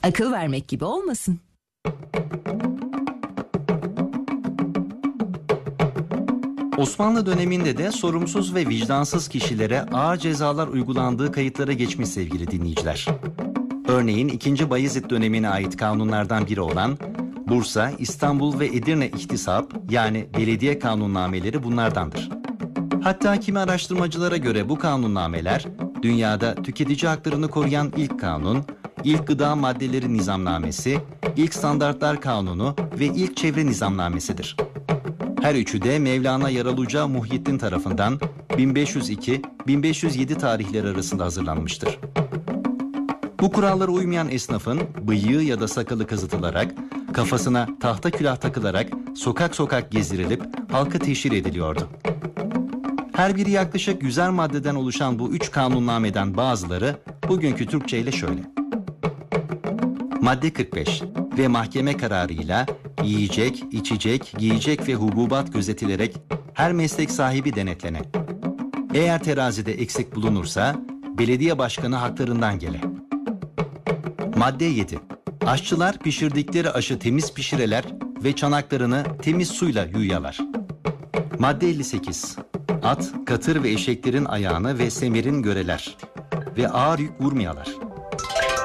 Akıl vermek gibi olmasın. Osmanlı döneminde de sorumsuz ve vicdansız kişilere ağır cezalar uygulandığı kayıtlara geçmiş sevgili dinleyiciler. Örneğin 2. Bayezid dönemine ait kanunlardan biri olan Bursa, İstanbul ve Edirne İhtisap yani belediye kanunnameleri bunlardandır. Hatta kimi araştırmacılara göre bu kanunnameler dünyada tüketici haklarını koruyan ilk kanun, ilk gıda maddeleri nizamnamesi, ilk standartlar kanunu ve ilk çevre nizamnamesidir. Her üçü de Mevlana Yaralıca Muhyiddin tarafından 1502-1507 tarihleri arasında hazırlanmıştır. Bu kurallara uymayan esnafın bıyığı ya da sakalı kazıtılarak, kafasına tahta külah takılarak sokak sokak gezdirilip halka teşhir ediliyordu. Her biri yaklaşık 100'er maddeden oluşan bu 3 kanunnameden bazıları bugünkü Türkçe ile şöyle. Madde 45 ve mahkeme kararıyla yiyecek, içecek, giyecek ve hububat gözetilerek her meslek sahibi denetlene. Eğer terazide eksik bulunursa belediye başkanı haklarından gele. Madde 7. Aşçılar pişirdikleri aşı temiz pişireler ve çanaklarını temiz suyla yuyalar. Madde 58. At, katır ve eşeklerin ayağını ve semerin göreler ve ağır yük vurmayalar.